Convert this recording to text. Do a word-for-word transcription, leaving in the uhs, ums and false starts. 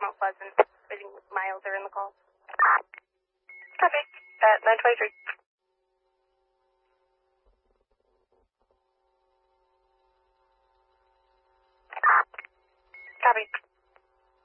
Mount Pleasant. I think Miles are in the call. Copy. At nine twenty-three. Copy.